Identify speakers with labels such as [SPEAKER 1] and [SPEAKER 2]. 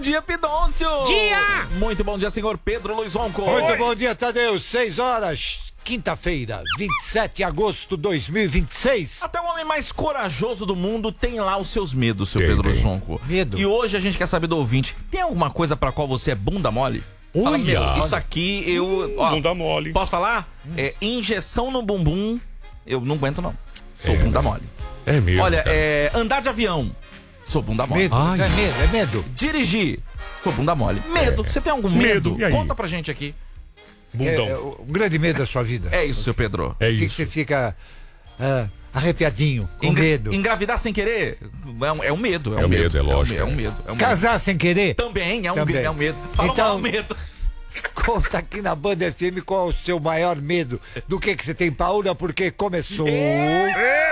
[SPEAKER 1] dia, Pidoncio!
[SPEAKER 2] Dia!
[SPEAKER 1] Muito bom dia, senhor Pedro Luiz Ronco.
[SPEAKER 3] Muito bom dia, Tadeu. 6 horas, quinta-feira, 27 de agosto de 2026.
[SPEAKER 1] Até o homem mais corajoso do mundo tem lá os seus medos, seu
[SPEAKER 4] Tem,
[SPEAKER 1] Pedro Luiz
[SPEAKER 4] tem.
[SPEAKER 1] Ronco.
[SPEAKER 3] Medo?
[SPEAKER 1] E hoje a gente quer saber do ouvinte, tem alguma coisa pra qual você é bunda mole? Fala,
[SPEAKER 4] Olha.
[SPEAKER 1] meu, isso aqui eu... ó,
[SPEAKER 4] Bunda mole.
[SPEAKER 1] Posso falar? É injeção no bumbum, eu não aguento não. Sou bunda mole.
[SPEAKER 4] É mesmo.
[SPEAKER 1] Olha,
[SPEAKER 4] cara.
[SPEAKER 1] andar de avião, sou bunda mole.
[SPEAKER 3] Medo,
[SPEAKER 4] Ai.
[SPEAKER 3] não é medo, é medo.
[SPEAKER 1] Dirigir, sou bunda mole. Medo, você tem algum medo?
[SPEAKER 4] Medo, e aí?
[SPEAKER 1] Conta pra gente aqui.
[SPEAKER 4] Bundão.
[SPEAKER 3] É o grande medo da sua vida.
[SPEAKER 1] É isso, seu Pedro.
[SPEAKER 4] É
[SPEAKER 3] Por que
[SPEAKER 4] isso.
[SPEAKER 3] você fica arrepiadinho, com
[SPEAKER 1] Engra-
[SPEAKER 3] medo?
[SPEAKER 1] Engravidar sem querer é um medo.
[SPEAKER 4] É um medo, é lógico.
[SPEAKER 1] É um medo. É um medo.
[SPEAKER 3] Casar sem querer?
[SPEAKER 1] Também é um,
[SPEAKER 3] Também.
[SPEAKER 1] é um medo. Fala
[SPEAKER 3] Então-
[SPEAKER 1] mal, medo.
[SPEAKER 3] Conta aqui na Band FM qual é o seu maior medo. Do que você tem, Paula, porque começou...